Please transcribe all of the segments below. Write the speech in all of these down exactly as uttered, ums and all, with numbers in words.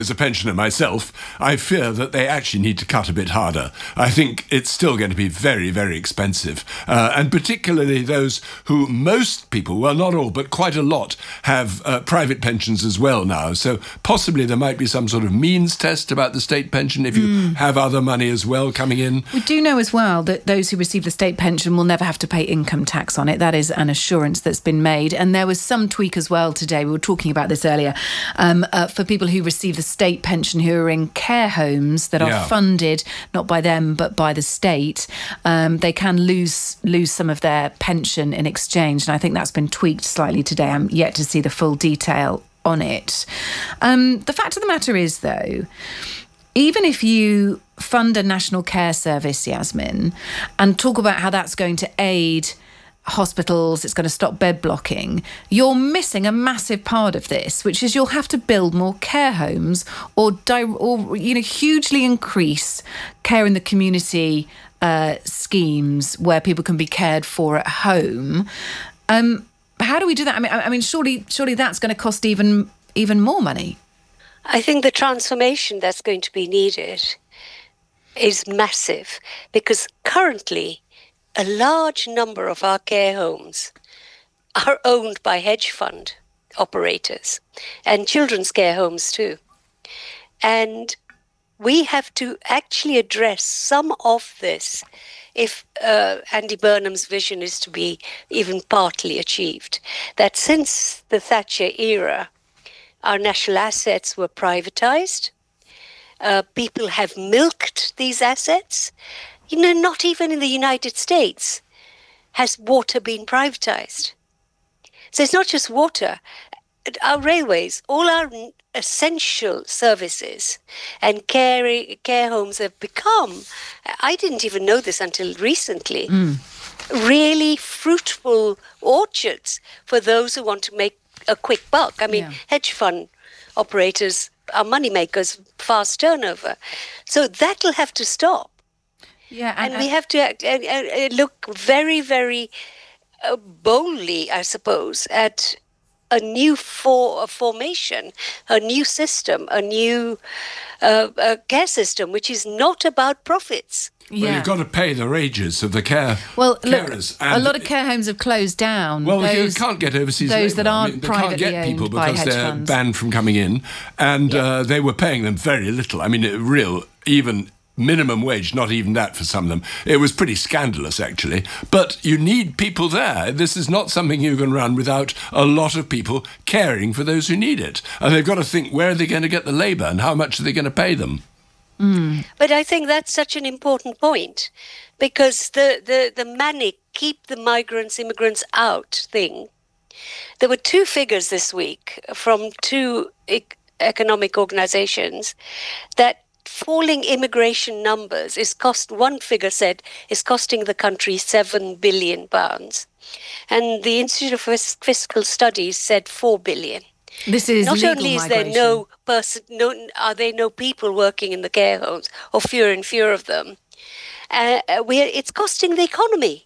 As a pensioner myself, I fear that they actually need to cut a bit harder. I think it's still going to be very, very expensive. Uh, and particularly those who, most people, well, not all, but quite a lot, have uh, private pensions as well now. So possibly there might be some sort of means test about the state pension if you mm. have other money as well coming in. We do know as well that those who receive the state pension will never have to pay income tax on it. That is an assurance that's been made. And there was some tweak as well today. We were talking about this earlier. Um, uh, for people who receive the state pension who are in care homes that are yeah. funded not by them but by the state, um, they can lose lose some of their pension in exchange, and I think that's been tweaked slightly today. I'm yet to see the full detail on it. Um, the fact of the matter is, though, even if you fund a national care service, Yasmin, and talk about how that's going to aid hospitals, it's going to stop bed blocking, you're missing a massive part of this, which is you'll have to build more care homes or, di- or you know, hugely increase care in the community uh, schemes where people can be cared for at home. Um, how do we do that? I mean, I mean, surely, surely that's going to cost even even more money. I think the transformation that's going to be needed is massive, because currently a large number of our care homes are owned by hedge fund operators and children's care homes too. And we have to actually address some of this if uh, Andy Burnham's vision is to be even partly achieved. That since the Thatcher era, our national assets were privatized. Uh, people have milked these assets. You know, not even in the United States has water been privatized. So it's not just water. Our railways, all our essential services and care, care homes have become, I didn't even know this until recently, mm. really fruitful orchards for those who want to make a quick buck. I mean, yeah. hedge fund operators are money makers, fast turnover. So that'll have to stop. Yeah, and, and we have to uh, uh, look very, very uh, boldly, I suppose, at a new for, a formation, a new system, a new uh, uh, care system, which is not about profits. Yeah. Well, you've got to pay the wages of the care well, carers. Look, and a lot of care homes have closed down. Well, those, you can't get overseas those labour. that aren't I mean, they privately can't get people owned by because hedge they're funds. banned from coming in, and yeah. uh, they were paying them very little. I mean, real, even minimum wage, not even that for some of them. It was pretty scandalous, actually. But you need people there. This is not something you can run without a lot of people caring for those who need it. And they've got to think, where are they going to get the labour and how much are they going to pay them? Mm. But I think that's such an important point, because the, the, the manic keep the migrants, immigrants out thing. There were two figures this week from two e- economic organizations that falling immigration numbers is cost, one figure said, is costing the country seven billion pounds. And the Institute of Fiscal Studies said four billion. This is not legal only is migration. there no person, no, are there no people working in the care homes, or fewer and fewer of them. Uh, we it's costing the economy.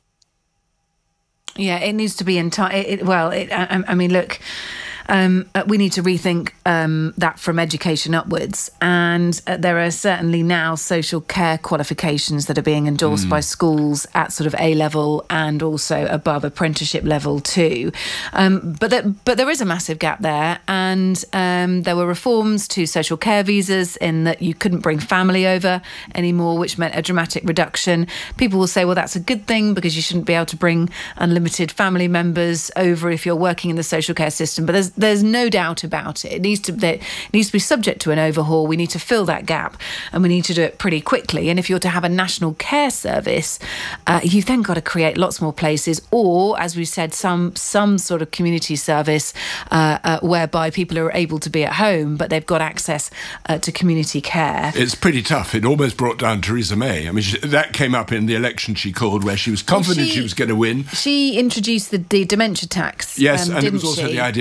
Yeah, it needs to be entire. Well, it, I, I mean, look. Um, we need to rethink um, that from education upwards. And uh, there are certainly now social care qualifications that are being endorsed mm. by schools at sort of A-level and also above apprenticeship level too. Um, but, that, but there is a massive gap there. And um, there were reforms to social care visas in that you couldn't bring family over anymore, which meant a dramatic reduction. People will say, well, that's a good thing because you shouldn't be able to bring unlimited family members over if you're working in the social care system. But there's There's no doubt about it. It needs to it needs to be subject to an overhaul. We need to fill that gap, and we need to do it pretty quickly. And if you're to have a national care service, uh, you've then got to create lots more places, or, as we said, some some sort of community service uh, uh, whereby people are able to be at home, but they've got access uh, to community care. It's pretty tough. It almost brought down Theresa May. I mean, she, that came up in the election she called, where she was confident well, she, she was going to win. She introduced the, the dementia tax. Yes, um, and didn't it was also she? the idea that people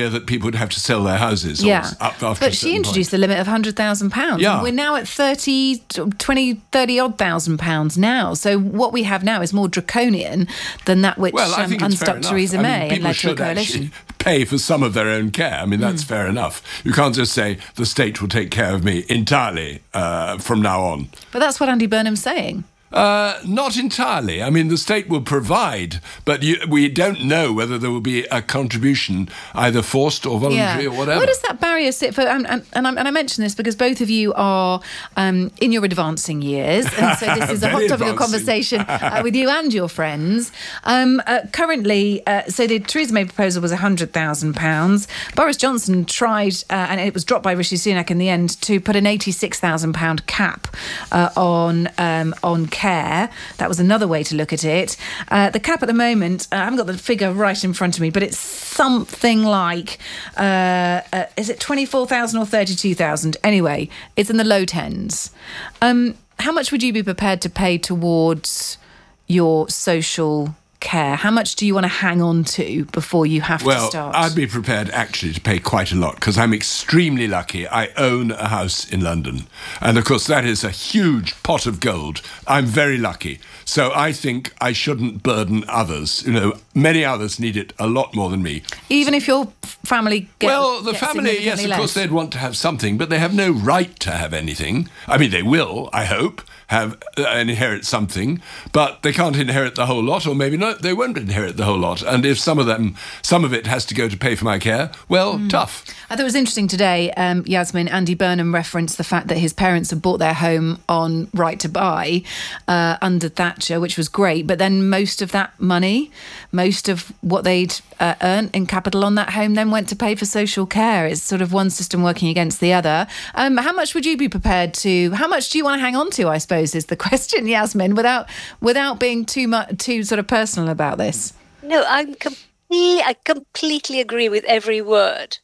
people would have to sell their houses. Yeah, up after but she introduced point. the limit of one hundred thousand pounds. Yeah. We're now at thirty, twenty, thirty odd thousand pounds now. So what we have now is more draconian than that which well, I um, think it's unstuck fair Theresa enough. May I mean, and led to a should coalition. pay for some of their own care. I mean, that's mm. fair enough. You can't just say the state will take care of me entirely uh, from now on. But that's what Andy Burnham's saying. Uh, not entirely. I mean, the state will provide, but you, we don't know whether there will be a contribution, either forced or voluntary yeah. or whatever. Where does that barrier sit for? And, and, and, I, and I mention this because both of you are um, in your advancing years, and so this is a hot topic of conversation uh, with you and your friends. Um, uh, currently, uh, so the Theresa May proposal was one hundred thousand pounds. Boris Johnson tried, uh, and it was dropped by Rishi Sunak in the end, to put an eighty-six thousand pounds cap uh, on um, on care. That was another way to look at it. Uh, the cap at the moment, uh, I haven't got the figure right in front of me, but it's something like, uh, uh, is it twenty-four thousand or thirty-two thousand? Anyway, it's in the low tens. Um, how much would you be prepared to pay towards your social care? How much do you want to hang on to before you have well, to start? Well, I'd be prepared actually to pay quite a lot because I'm extremely lucky. I own a house in London. And of course, that is a huge pot of gold. I'm very lucky. So I think I shouldn't burden others. You know, many others need it a lot more than me. Even if your family gets Well, the family, yes, of less. course, they'd want to have something, but they have no right to have anything. I mean, they will, I hope, have uh, inherit something, but they can't inherit the whole lot, or maybe not. They won't inherit the whole lot. And if some of them, some of it has to go to pay for my care, well, mm. tough. I thought it was interesting today, um, Yasmin, Andy Burnham referenced the fact that his parents had bought their home on Right to Buy uh, under Thatcher, which was great. But then most of that money, most of what they'd uh, earned in capital on that home then went to pay for social care. It's sort of one system working against the other. Um, how much would you be prepared to, how much do you want to hang on to, I suppose, is the question, Yasmin, without without being too much, too sort of personal about this? No, I'm com- I completely agree with every word.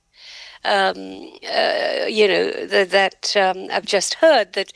Um, uh, you know, the, that um, I've just heard that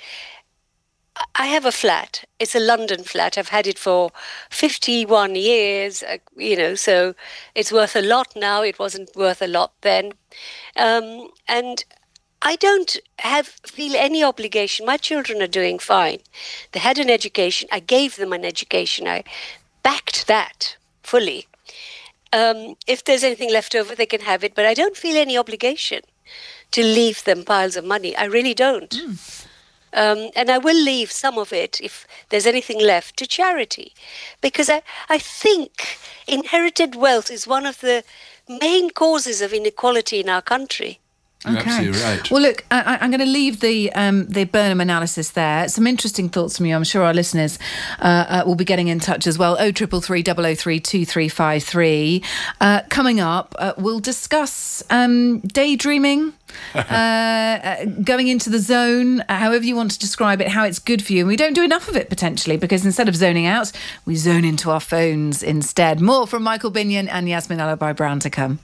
I have a flat. It's a London flat. I've had it for fifty-one years, uh, you know, so it's worth a lot now. It wasn't worth a lot then. Um, and I don't have feel any obligation. My children are doing fine. They had an education. I gave them an education. I backed that fully. Um, if there's anything left over, they can have it. But I don't feel any obligation to leave them piles of money. I really don't. Mm. Um, and I will leave some of it, if there's anything left, to charity. Because I, I think inherited wealth is one of the main causes of inequality in our country. You're okay. absolutely right. Well, look, I, I'm going to leave the um, the Burnham analysis there. Some interesting thoughts from you. I'm sure our listeners uh, uh, will be getting in touch as well. oh triple three double oh three two three five three. Uh, coming up, uh, we'll discuss um, daydreaming, uh, uh, going into the zone, however you want to describe it, how it's good for you. And we don't do enough of it, potentially, because instead of zoning out, we zone into our phones instead. More from Michael Binyon and Yasmin Alibhai-Brown to come.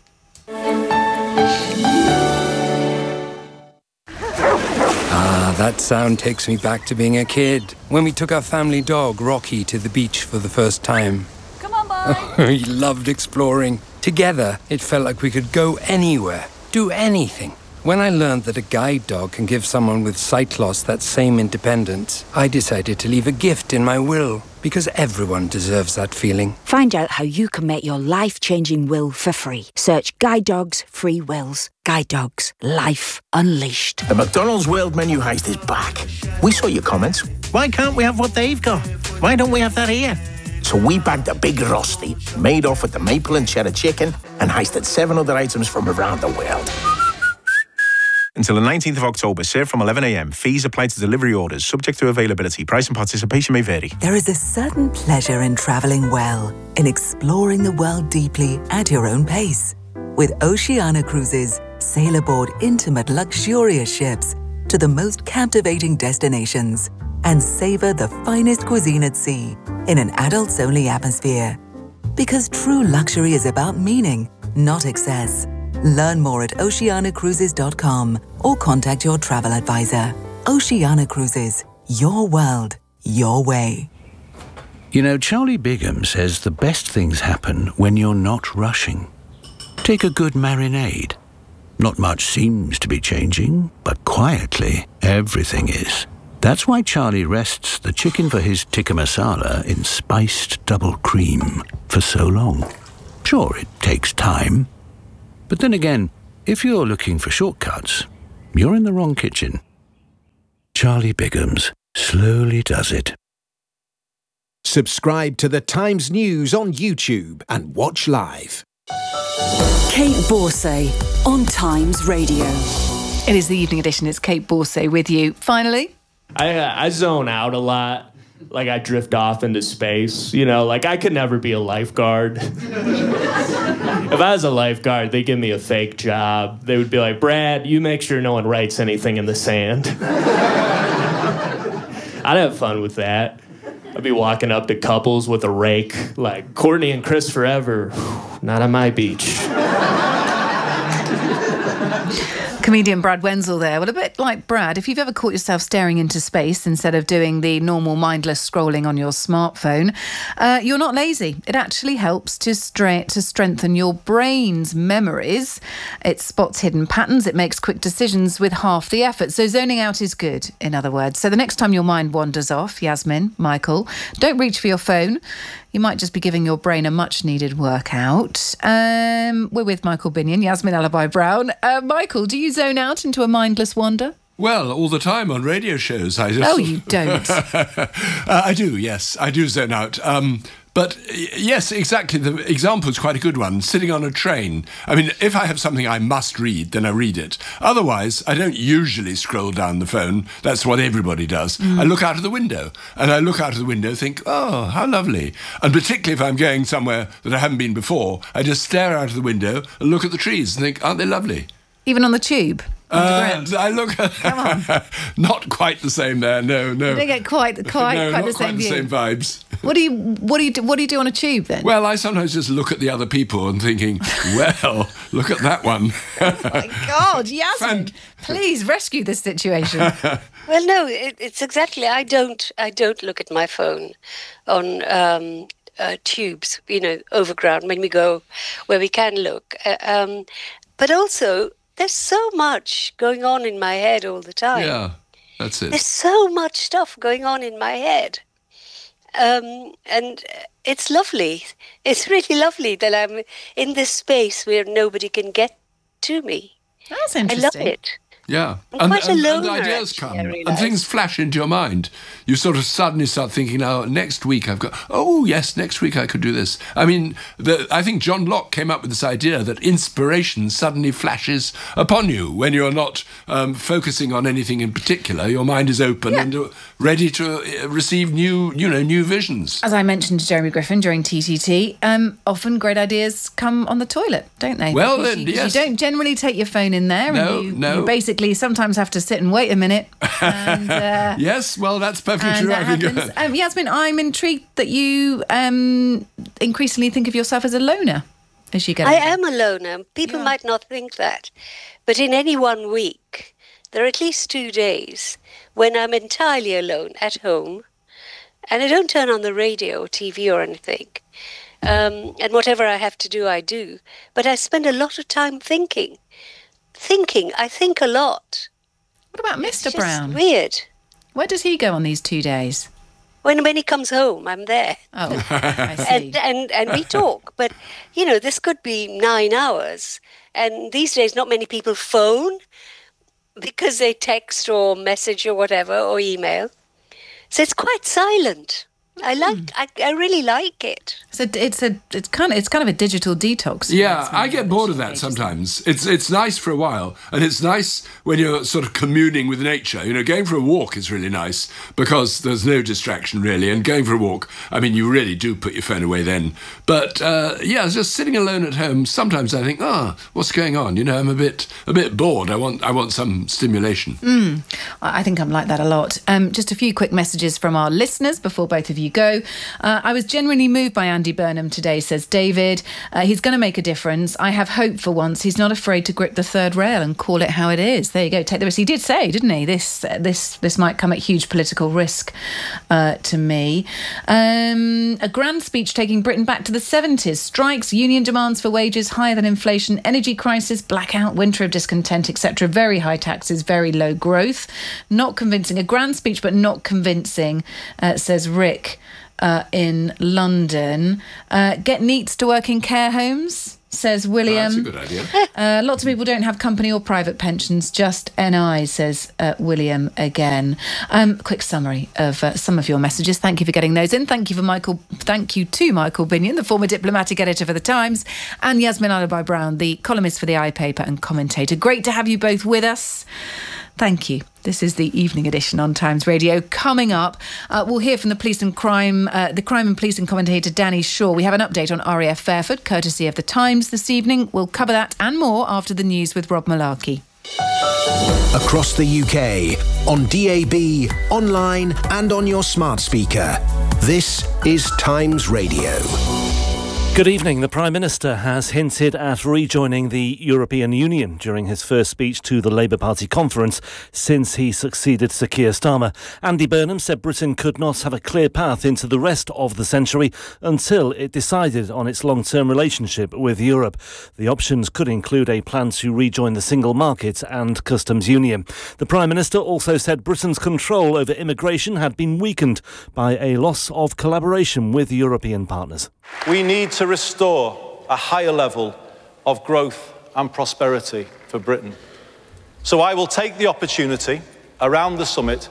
Ah, that sound takes me back to being a kid, when we took our family dog, Rocky, to the beach for the first time. Come on, boy. He loved exploring. Together, it felt like we could go anywhere, do anything. When I learned that a guide dog can give someone with sight loss that same independence, I decided to leave a gift in my will, because everyone deserves that feeling. Find out how you can make your life-changing will for free. Search Guide Dogs Free Wills. Guide Dogs. Life unleashed. The McDonald's World Menu Heist is back. We saw your comments. Why can't we have what they've got? Why don't we have that here? So we bagged a big rosti, made off with the maple and cheddar chicken, and heisted seven other items from around the world. Until the nineteenth of October, served from eleven a m. Fees apply to delivery orders, subject to availability. Price and participation may vary. There is a certain pleasure in travelling well, in exploring the world deeply at your own pace. With Oceania Cruises, sail aboard intimate, luxurious ships to the most captivating destinations and savour the finest cuisine at sea in an adults-only atmosphere. Because true luxury is about meaning, not excess. Learn more at oceania cruises dot com or contact your travel advisor. Oceania Cruises, your world, your way. You know, Charlie Bigham says the best things happen when you're not rushing. Take a good marinade. Not much seems to be changing, but quietly, everything is. That's why Charlie rests the chicken for his tikka masala in spiced double cream for so long. Sure, it takes time. But then again, if you're looking for shortcuts, you're in the wrong kitchen. Charlie Bigham's slowly does it. Subscribe to The Times News on YouTube and watch live. Kate Borsay on Times Radio. It is the evening edition. It's Kate Borsay with you. Finally. I, uh, I zone out a lot. Like, I drift off into space. You know, like, I could never be a lifeguard. If I was a lifeguard, they'd give me a fake job. They would be like, Brad, you make sure no one writes anything in the sand. I'd have fun with that. I'd be walking up to couples with a rake, like, Courtney and Chris forever. Not on my beach. Comedian Brad Wenzel there. Well, a bit like Brad, if you've ever caught yourself staring into space instead of doing the normal mindless scrolling on your smartphone, uh, you're not lazy. It actually helps to, stra- to strengthen your brain's memories. It spots hidden patterns. It makes quick decisions with half the effort. So zoning out is good, in other words. So the next time your mind wanders off, Yasmin, Michael, don't reach for your phone. You might just be giving your brain a much-needed workout. Um, we're with Michael Binion, Yasmin Alibi Brown. Uh, Michael, do you zone out into a mindless wander? Well, all the time on radio shows. I just... Oh, you don't. uh, I do, yes. I do zone out. Um, but, yes, exactly. The example is quite a good one. Sitting on a train. I mean, if I have something I must read, then I read it. Otherwise, I don't usually scroll down the phone. That's what everybody does. Mm. I look out of the window. And I look out of the window, think, oh, how lovely. And particularly if I'm going somewhere that I haven't been before, I just stare out of the window and look at the trees and think, aren't they lovely? Even on the tube? Uh, I look at Come on. Not quite the same there. No, no. You don't get quite, quite, no, quite not the same quite view. the same vibes. What do you, what do you, do, what do you do on a tube then? Well, I sometimes just look at the other people and thinking, well, look at that one. Oh my God, Yasmin, Fan- please rescue this situation. Well, no, it, it's exactly. I don't. I don't look at my phone on um, uh, tubes. You know, overground when we go where we can look. Uh, um, but also, there's so much going on in my head all the time. Yeah, that's it. There's so much stuff going on in my head. Um, and it's lovely. It's really lovely that I'm in this space where nobody can get to me. That's interesting. I love it. Yeah. I'm and, quite and, a loner, and ideas actually, come I and realise. things flash into your mind. You sort of suddenly start thinking, now, next week I've got, oh, yes, next week I could do this. I mean, the, I think John Locke came up with this idea that inspiration suddenly flashes upon you when you're not um, focusing on anything in particular. Your mind is open Yeah. and uh, ready to uh, receive new, you know, new visions. As I mentioned to Jeremy Griffin during T T T, um, often great ideas come on the toilet, don't they? Well, Because then, you, yes. you don't generally take your phone in there. No, and you, no. You basically sometimes have to sit and wait a minute. And, uh, Yes, well, that's perfectly and true. that I think. happens. Um, Yasmin, I'm intrigued that you um, increasingly think of yourself as a loner as you get I older. am a loner. People Yeah. might not think that. But in any one week, there are at least two days when I'm entirely alone at home and I don't turn on the radio or T V or anything. Um, and whatever I have to do, I do. But I spend a lot of time thinking. Thinking. I think a lot. What about Mister It's just Brown? weird. Where does he go on these two days? When when he comes home, I'm there. Oh, I see. and, and and we talk. But, you know, this could be nine hours. And these days, not many people phone because they text or message or whatever or email. So it's quite silent. I like. I, I really like it. So it's a it's kind of it's kind of a digital detox. Yeah, I get bored of that sometimes. It's it's nice for a while, and it's nice when you're sort of communing with nature. You know, going for a walk is really nice because there's no distraction really, and going for a walk, I mean, you really do put your phone away then. But uh, yeah, just sitting alone at home, sometimes I think, ah, oh, what's going on? You know, I'm a bit a bit bored. I want I want some stimulation. Mm, I think I'm like that a lot. Um, just a few quick messages from our listeners before both of you you go. Uh, I was genuinely moved by Andy Burnham today, says David. Uh, he's going to make a difference. I have hope for once. He's not afraid to grip the third rail and call it how it is. There you go. Take the risk. He did say, didn't he? This uh, this this might come at huge political risk uh, to me. Um, a grand speech taking Britain back to the seventies. Strikes, union demands for wages higher than inflation, energy crisis, blackout, winter of discontent, et cetera. Very high taxes, very low growth. Not convincing. A grand speech, but not convincing, uh, says Rick uh, in London. Uh, get NEETs to work in care homes, says William. Oh, that's a good idea. Uh, lots of people don't have company or private pensions, just N I, says uh, William again. Um, quick summary of uh, some of your messages. Thank you for getting those in. Thank you for Michael. Thank you to Michael Binion, the former diplomatic editor for The Times, and Yasmin Alibi-Brown, the columnist for the iPaper and commentator. Great to have you both with us. Thank you. This is the evening edition on Times Radio. Coming up, uh, we'll hear from the police and crime, uh, the crime and policing commentator Danny Shaw. We have an update on R A F Fairford, courtesy of The Times this evening. We'll cover that and more after the news with Rob Malarkey. Across the U K, on D A B, online and on your smart speaker. This is Times Radio. Good evening. The Prime Minister has hinted at rejoining the European Union during his first speech to the Labour Party conference since he succeeded Sir Keir Starmer. Andy Burnham said Britain could not have a clear path into the rest of the century until it decided on its long-term relationship with Europe. The options could include a plan to rejoin the single market and customs union. The Prime Minister also said Britain's control over immigration had been weakened by a loss of collaboration with European partners. We need to restore a higher level of growth and prosperity for Britain. So I will take the opportunity around the summit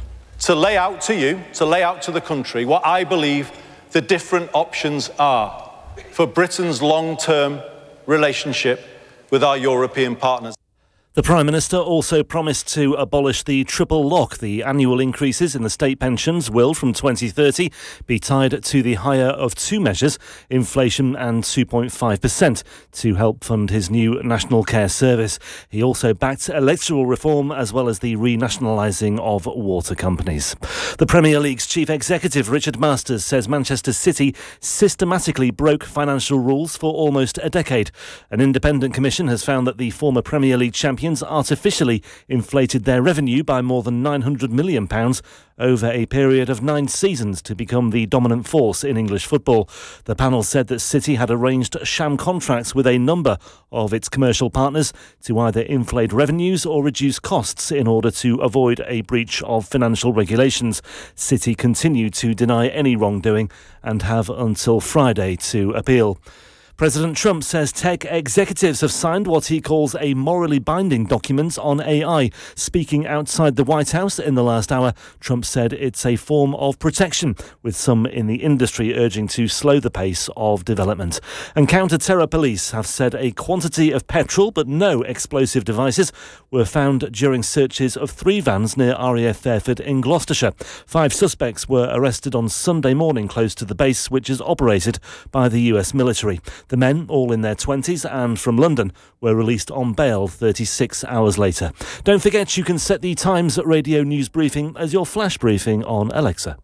to lay out to you, to lay out to the country, what I believe the different options are for Britain's long-term relationship with our European partners. The Prime Minister also promised to abolish the triple lock. The annual increases in the state pensions will, from twenty thirty, be tied to the higher of two measures, inflation and two point five percent, to help fund his new National Care Service. He also backed electoral reform as well as the renationalising of water companies. The Premier League's chief executive, Richard Masters, says Manchester City systematically broke financial rules for almost a decade. An independent commission has found that the former Premier League champion artificially inflated their revenue by more than nine hundred million pounds over a period of nine seasons to become the dominant force in English football. The panel said that City had arranged sham contracts with a number of its commercial partners to either inflate revenues or reduce costs in order to avoid a breach of financial regulations. City continue to deny any wrongdoing and have until Friday to appeal. President Trump says tech executives have signed what he calls a morally binding document on A I. Speaking outside the White House in the last hour, Trump said it's a form of protection, with some in the industry urging to slow the pace of development. And counter-terror police have said a quantity of petrol but no explosive devices were found during searches of three vans near R A F Fairford in Gloucestershire. Five suspects were arrested on Sunday morning close to the base, which is operated by the U S military. The men, all in their twenties and from London, were released on bail thirty-six hours later. Don't forget you can set the Times Radio news briefing as your flash briefing on Alexa.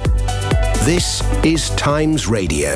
This is Times Radio.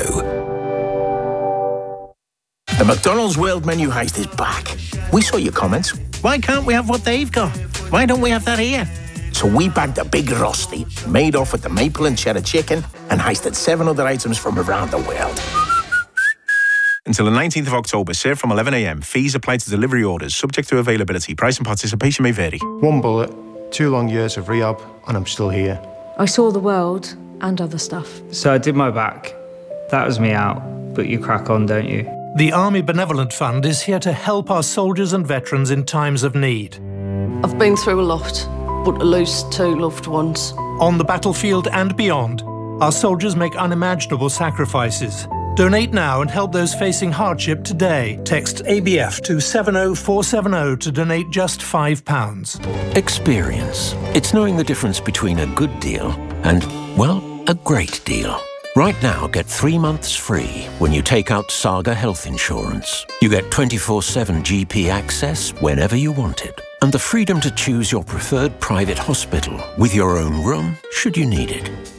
The McDonald's World Menu Heist is back. We saw your comments. Why can't we have what they've got? Why don't we have that here? So we bagged a big Rusty, made off with the maple and cheddar chicken, and heisted seven other items from around the world. Until the nineteenth of October, served from eleven a m. Fees apply to delivery orders, subject to availability. Price and participation may vary. One bullet, two long years of rehab, and I'm still here. I saw the world and other stuff. So I did my back. That was me out, but you crack on, don't you? The Army Benevolent Fund is here to help our soldiers and veterans in times of need. I've been through a lot, but to lose two loved ones. On the battlefield and beyond, our soldiers make unimaginable sacrifices. Donate now and help those facing hardship today. Text A B F to seven oh four seven oh to donate just five pounds. Experience. It's knowing the difference between a good deal and, well, a great deal. Right now, get three months free when you take out Saga Health Insurance. You get twenty-four seven G P access whenever you want it, and the freedom to choose your preferred private hospital with your own room should you need it.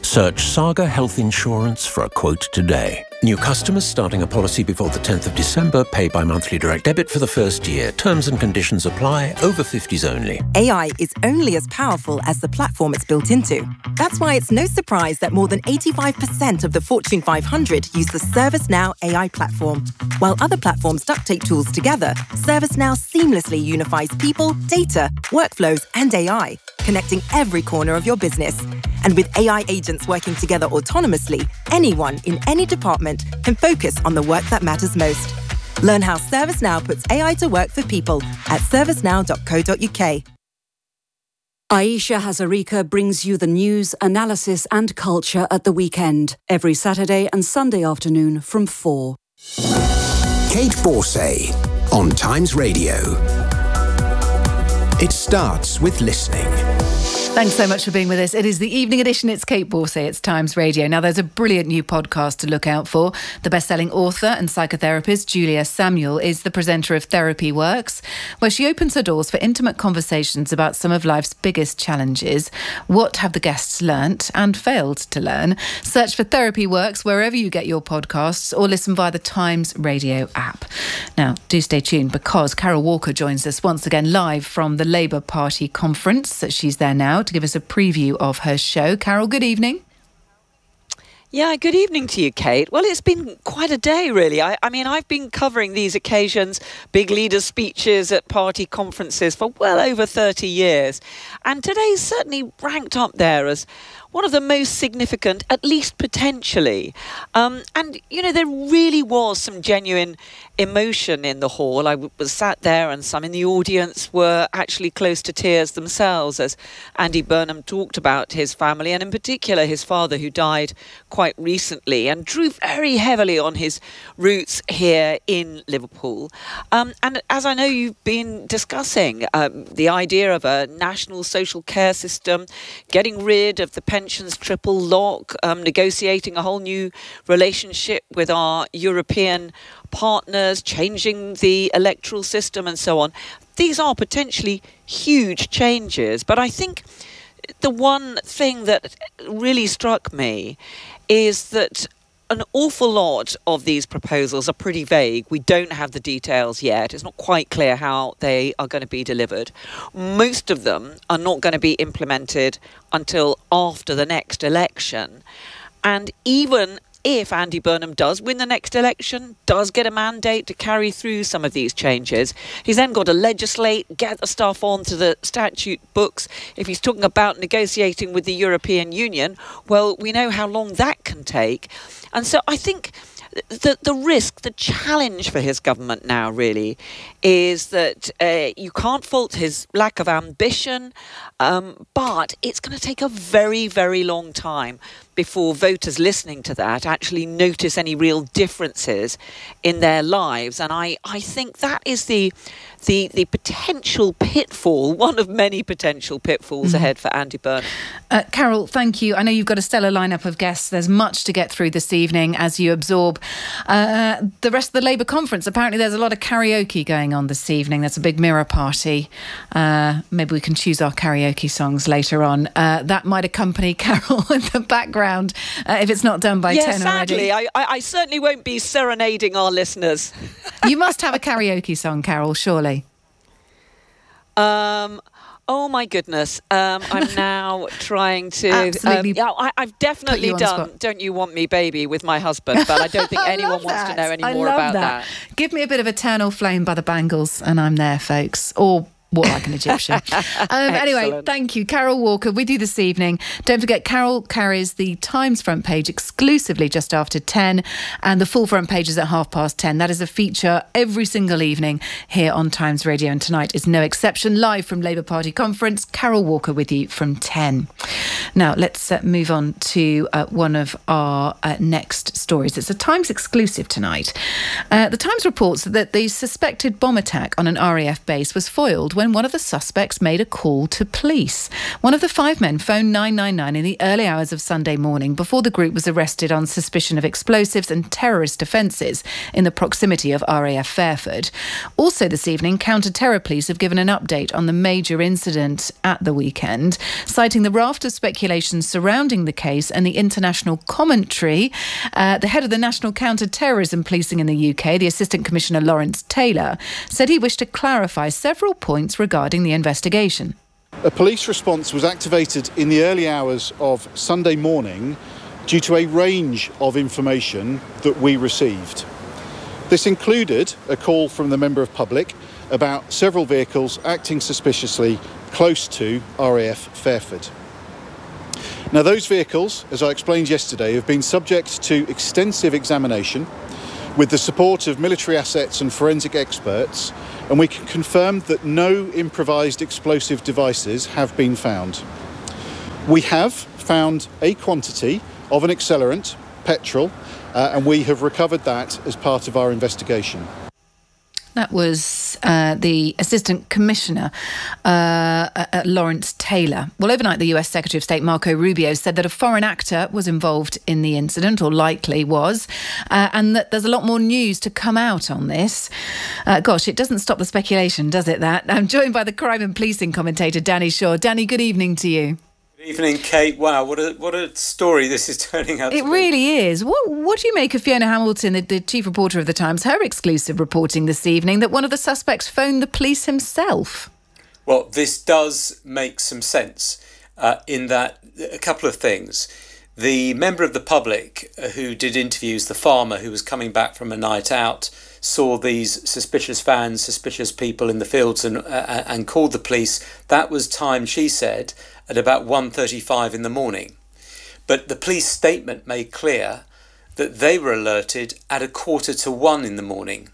Search Saga Health Insurance for a quote today. New customers starting a policy before the tenth of December pay by monthly direct debit for the first year. Terms and conditions apply. Over fifties only. A I is only as powerful as the platform it's built into. That's why it's no surprise that more than eighty-five percent of the Fortune five hundred use the ServiceNow A I platform. While other platforms duct tape tools together, ServiceNow seamlessly unifies people, data, workflows, and A I, connecting every corner of your business. And with A I agents working together autonomously, anyone in any department can focus on the work that matters most. Learn how ServiceNow puts A I to work for people at servicenow dot co dot uk. Aisha Hazarika brings you the news, analysis and culture at the weekend, every Saturday and Sunday afternoon from four. Kate Borsay on Times Radio. It starts with listening. Thanks so much for being with us. It is the evening edition. It's Kate Borsay. It's Times Radio. Now, there's a brilliant new podcast to look out for. The best-selling author and psychotherapist Julia Samuel is the presenter of Therapy Works, where she opens her doors for intimate conversations about some of life's biggest challenges. What have the guests learnt and failed to learn? Search for Therapy Works wherever you get your podcasts or listen via the Times Radio app. Now, do stay tuned because Carol Walker joins us once again live from the Labour Party conference. She's there now to give us a preview of her show. Carol, good evening. Yeah, good evening to you, Kate. Well, it's been quite a day, really. I, I mean, I've been covering these occasions, big leaders' speeches at party conferences for well over thirty years. And today's certainly ranked up there as one of the most significant, at least potentially. Um, and, you know, there really was some genuine emotion in the hall. I w- was sat there and some in the audience were actually close to tears themselves as Andy Burnham talked about his family and in particular his father who died quite recently and drew very heavily on his roots here in Liverpool. Um, and as I know you've been discussing, um, the idea of a national social care system, getting rid of the pensions triple lock, um, negotiating a whole new relationship with our European partners, changing the electoral system and so on. These are potentially huge changes. But I think the one thing that really struck me is that an awful lot of these proposals are pretty vague. We don't have the details yet. It's not quite clear how they are going to be delivered. Most of them are not going to be implemented until after the next election. And even if Andy Burnham does win the next election, does get a mandate to carry through some of these changes, he's then got to legislate, get the stuff onto the statute books. If he's talking about negotiating with the European Union, well, we know how long that can take. And so I think the the risk, the challenge for his government now really is that uh, you can't fault his lack of ambition, um, but it's going to take a very, very long time before voters listening to that actually notice any real differences in their lives. And I, I think that is the, the the potential pitfall, one of many potential pitfalls mm-hmm. ahead for Andy Burnham. Uh, Carol, thank you. I know you've got a stellar lineup of guests. There's much to get through this evening as you absorb uh, the rest of the Labour conference. Apparently there's a lot of karaoke going on this evening. There's a big mirror party. Uh, maybe we can choose our karaoke songs later on. Uh, that might accompany Carol in the background. Uh, if it's not done by yeah, ten sadly, already. I, I certainly won't be serenading our listeners. You must have a karaoke song, Carol, surely. Um, oh my goodness! Um, I'm now trying to. Absolutely. Um, yeah, I, I've definitely done "Don't You Want Me, Baby" with my husband, but I don't think anyone wants to know any I more love about that. that. Give me a bit of "Eternal Flame" by the Bangles, and I'm there, folks. Or Walk Like an Egyptian. um, anyway, thank you. Carol Walker with you this evening. Don't forget, Carol carries the Times front page exclusively just after ten, and the full front page is at half past ten. That is a feature every single evening here on Times Radio, and tonight is no exception. Live from Labour Party conference, Carol Walker with you from ten. Now, let's uh, move on to uh, one of our uh, next stories. It's a Times exclusive tonight. Uh, the Times reports that the suspected bomb attack on an R A F base was foiled when one of the suspects made a call to police. One of the five men phoned nine nine nine in the early hours of Sunday morning before the group was arrested on suspicion of explosives and terrorist offences in the proximity of R A F Fairford. Also this evening, counter-terror police have given an update on the major incident at the weekend, citing the raft of speculation speculation surrounding the case and the international commentary, uh, the head of the National Counter-Terrorism Policing in the U K, the Assistant Commissioner Lawrence Taylor, said he wished to clarify several points regarding the investigation. A police response was activated in the early hours of Sunday morning due to a range of information that we received. This included a call from the member of public about several vehicles acting suspiciously close to R A F Fairford. Now, those vehicles, as I explained yesterday, have been subject to extensive examination with the support of military assets and forensic experts, and we can confirm that no improvised explosive devices have been found. We have found a quantity of an accelerant, petrol, uh, and we have recovered that as part of our investigation. That was uh, the Assistant Commissioner, uh, uh, Lawrence Taylor. Well, overnight, the U S Secretary of State Marco Rubio said that a foreign actor was involved in the incident, or likely was, uh, and that there's a lot more news to come out on this. Uh, gosh, it doesn't stop the speculation, does it, that? I'm joined by the crime and policing commentator, Danny Shaw. Danny, good evening to you. Good evening, Kate. Wow, what a what a story this is turning out to be. It really is. What what do you make of Fiona Hamilton, the, the chief reporter of The Times, her exclusive reporting this evening that one of the suspects phoned the police himself? Well, this does make some sense uh, in that a couple of things. The member of the public who did interviews, the farmer who was coming back from a night out, saw these suspicious vans, suspicious people in the fields and uh, and called the police. That was timed, she said, at about one thirty-five in the morning. But the police statement made clear that they were alerted at a quarter to one in the morning.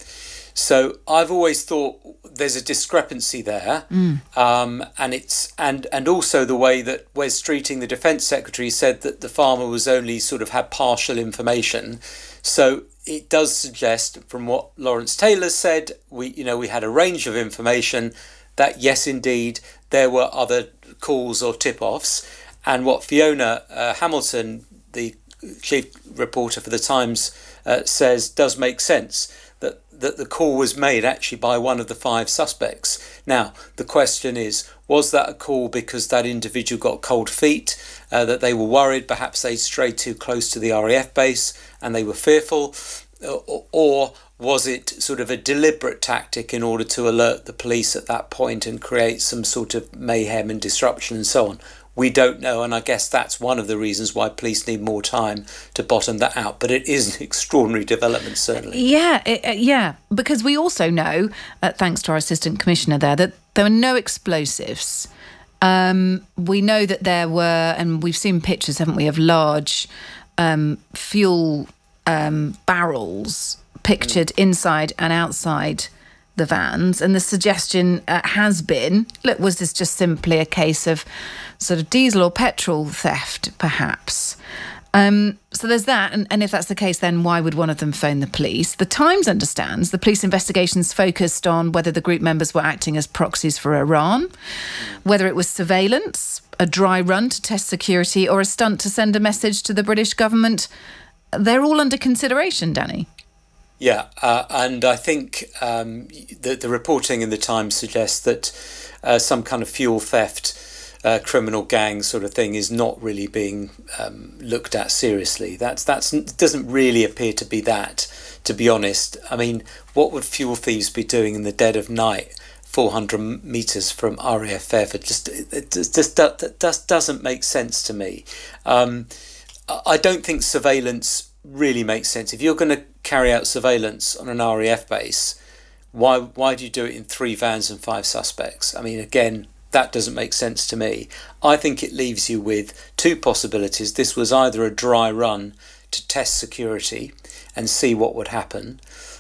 So I've always thought there's a discrepancy there. Mm. Um, and it's and, and also the way that Wes Streeting, the Defence Secretary, said that the farmer was only sort of had partial information. So it does suggest, from what Lawrence Taylor said, we you know we had a range of information that yes, indeed, there were other calls or tip-offs. And what Fiona uh, Hamilton, the chief reporter for The Times, uh, says does make sense, that, that the call was made actually by one of the five suspects. Now, the question is, was that a call because that individual got cold feet, uh, that they were worried perhaps they'd strayed too close to the R A F base and they were fearful, or, or was it sort of a deliberate tactic in order to alert the police at that point and create some sort of mayhem and disruption and so on? We don't know, and I guess that's one of the reasons why police need more time to bottom that out. But it is an extraordinary development, certainly. Yeah, it, uh, yeah, because we also know, uh, thanks to our Assistant Commissioner there, that there were no explosives. Um, we know that there were, and we've seen pictures, haven't we, of large um, fuel um, barrels pictured mm. inside and outside the vans, and the suggestion uh, has been, look, was this just simply a case of sort of diesel or petrol theft, perhaps? Um, so there's that, and, and if that's the case, then why would one of them phone the police? The Times understands the police investigations focused on whether the group members were acting as proxies for Iran, whether it was surveillance, a dry run to test security, or a stunt to send a message to the British government. They're all under consideration, Danny. Yeah, uh, and I think um, the, the reporting in the Times suggests that uh, some kind of fuel theft, uh, criminal gang sort of thing is not really being um, looked at seriously. That's that's doesn't really appear to be that, to be honest. I mean, what would fuel thieves be doing in the dead of night, four hundred metres from R A F Fairford? Just it just, just, that just doesn't make sense to me. Um, I don't think surveillance really makes sense. If you're going to carry out surveillance on an R A F base, why why do you do it in three vans and five suspects? I mean, again, that doesn't make sense to me. I think it leaves you with two possibilities. This was either a dry run to test security and see what would happen,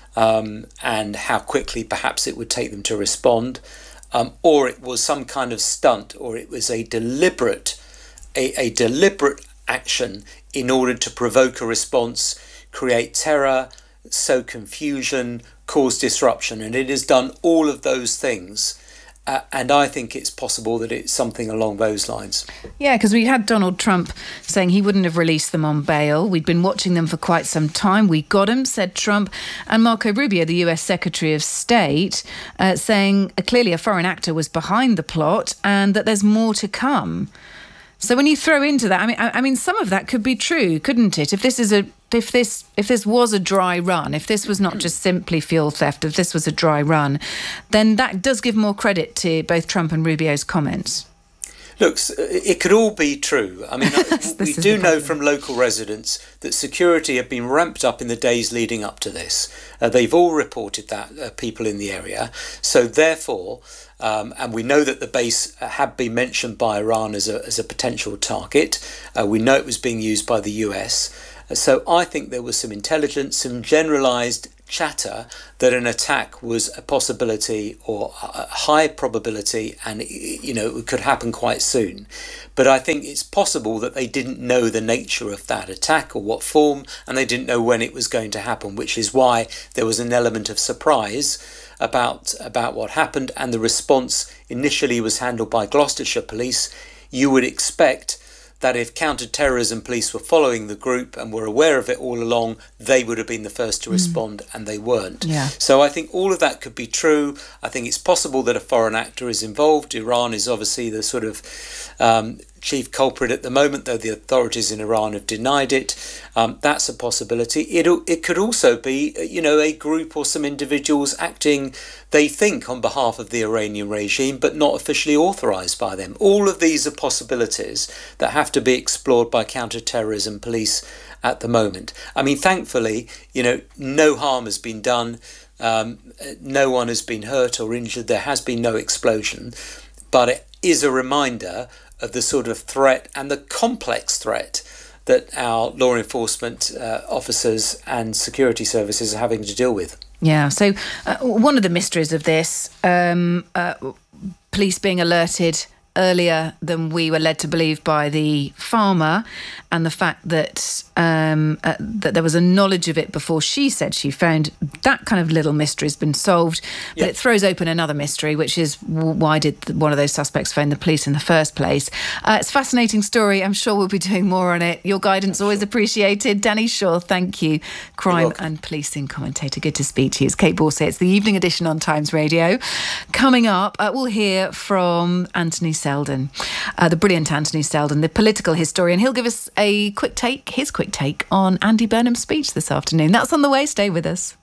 um, and how quickly perhaps it would take them to respond, um, or it was some kind of stunt, or it was a deliberate a, a deliberate action in order to provoke a response, create terror, sow confusion, cause disruption. And it has done all of those things. Uh, and I think it's possible that it's something along those lines. Yeah, because we had Donald Trump saying he wouldn't have released them on bail. We'd been watching them for quite some time. We got them, said Trump. And Marco Rubio, the U S Secretary of State, uh, saying uh, clearly a foreign actor was behind the plot and that there's more to come. So when you throw into that, I mean, I, I mean, some of that could be true, couldn't it? If this is a, if this, if this was a dry run, if this was not just simply fuel theft, if this was a dry run, then that does give more credit to both Trump and Rubio's comments. Look, it could all be true. I mean, we do know from local residents that security had been ramped up in the days leading up to this. Uh, they've all reported that, uh, people in the area. So therefore, um, and we know that the base had been mentioned by Iran as a, as a potential target. Uh, we know it was being used by the U S. Uh, so I think there was some intelligence, some generalised chatter that an attack was a possibility or a high probability, and you know it could happen quite soon. But I think it's possible that they didn't know the nature of that attack or what form, and they didn't know when it was going to happen, which is why there was an element of surprise about about what happened. And the response initially was handled by Gloucestershire Police. You would expect that if counter-terrorism police were following the group and were aware of it all along, they would have been the first to respond, mm. and they weren't. Yeah. So I think all of that could be true. I think it's possible that a foreign actor is involved. Iran is obviously the sort of um, chief culprit at the moment, though the authorities in Iran have denied it. Um, that's a possibility. It it could also be, you know, a group or some individuals acting, they think, on behalf of the Iranian regime, but not officially authorised by them. All of these are possibilities that have to be explored by counter-terrorism police at the moment. I mean, thankfully, you know, no harm has been done. Um, no one has been hurt or injured. There has been no explosion. But it is a reminder of the sort of threat and the complex threat that our law enforcement uh, officers and security services are having to deal with. Yeah, so uh, one of the mysteries of this, um, uh, police being alerted earlier than we were led to believe by the farmer, and the fact that um, uh, that there was a knowledge of it before she said she found, that kind of little mystery has been solved. But yep. It throws open another mystery, which is why did one of those suspects phone the police in the first place? Uh, it's a fascinating story. I'm sure we'll be doing more on it. Your guidance always appreciated. Danny Shaw, thank you. Crime and policing commentator. Good to speak to you. It's Kate Borsay. It's the evening edition on Times Radio. Coming up, uh, we'll hear from Anthony Selden, uh, the brilliant Anthony Selden, the political historian. He'll give us a quick take, his quick take on Andy Burnham's speech this afternoon. That's on the way. Stay with us.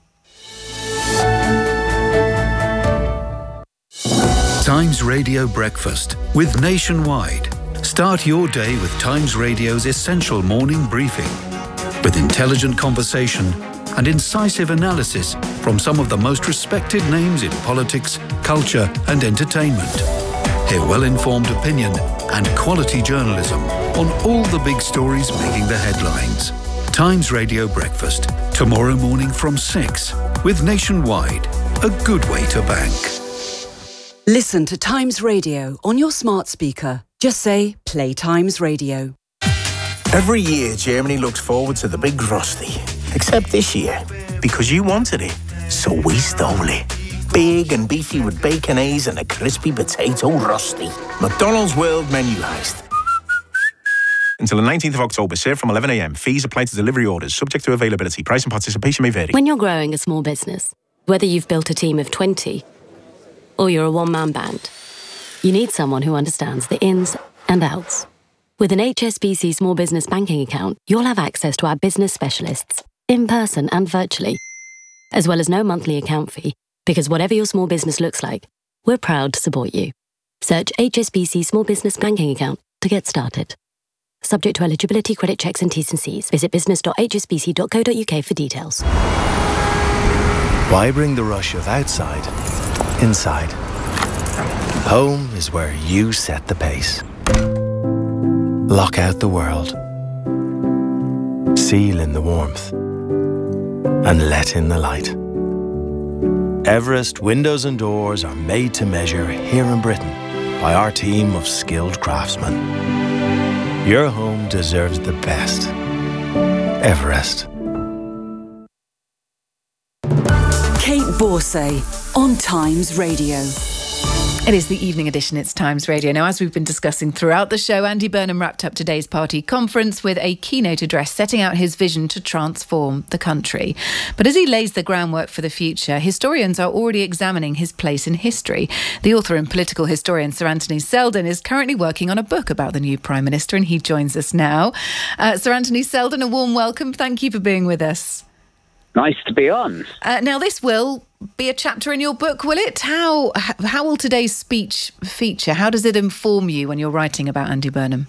Times Radio Breakfast with Nationwide. Start your day with Times Radio's essential morning briefing, with intelligent conversation and incisive analysis from some of the most respected names in politics, culture and entertainment. Hear well-informed opinion and quality journalism on all the big stories making the headlines. Times Radio Breakfast, tomorrow morning from six, with Nationwide, a good way to bank. Listen to Times Radio on your smart speaker. Just say, play Times Radio. Every year, Germany looks forward to the big Rusty. Except this year, because you wanted it, so we stole it. Big and beefy with baconaise and a crispy potato Rusty. McDonald's World Menu Heist. Until the nineteenth of October, serve from eleven a m. Fees apply to delivery orders, subject to availability. Price and participation may vary. When you're growing a small business, whether you've built a team of twenty or you're a one-man band, you need someone who understands the ins and outs. With an H S B C small business banking account, you'll have access to our business specialists, in person and virtually, as well as no monthly account fee, because whatever your small business looks like, we're proud to support you. Search H S B C Small Business Banking Account to get started. Subject to eligibility, credit checks and T's and C's. Visit business dot h s b c dot co dot u k for details. Why bring the rush of outside inside? Home is where you set the pace. Lock out the world. Seal in the warmth. And let in the light. Everest windows and doors are made to measure here in Britain by our team of skilled craftsmen. Your home deserves the best. Everest. Kate Borsay on Times Radio. It is the evening edition, it's Times Radio. Now, as we've been discussing throughout the show, Andy Burnham wrapped up today's party conference with a keynote address setting out his vision to transform the country. But as he lays the groundwork for the future, historians are already examining his place in history. The author and political historian Sir Anthony Seldon is currently working on a book about the new Prime Minister, and he joins us now. Uh, Sir Anthony Seldon, a warm welcome. Thank you for being with us. Nice to be on. Uh, now, this will be a chapter in your book, will it? How how will today's speech feature? How does it inform you when you're writing about Andy Burnham?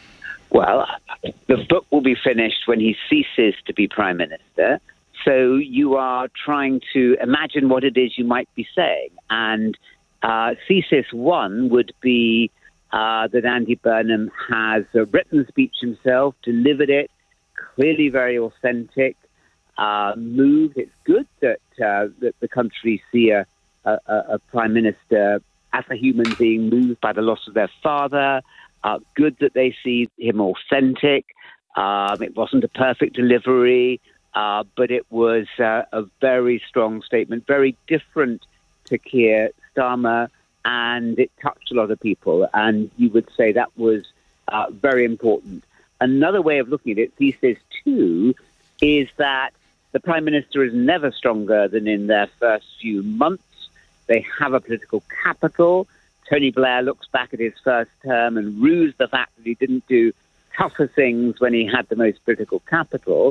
Well, the book will be finished when he ceases to be Prime Minister. So you are trying to imagine what it is you might be saying. And uh, thesis one would be uh, that Andy Burnham has uh, written the speech himself, delivered it, clearly very authentic. Uh, moved. It's good that uh, that the country see a, a, a prime minister as a human being moved by the loss of their father. Uh, good that they see him authentic. Um, it wasn't a perfect delivery, uh, but it was uh, a very strong statement, very different to Keir Starmer, and it touched a lot of people. And you would say that was uh, very important. Another way of looking at it, thesis two, is that the Prime Minister is never stronger than in their first few months. They have a political capital. Tony Blair looks back at his first term and rues the fact that he didn't do tougher things when he had the most political capital,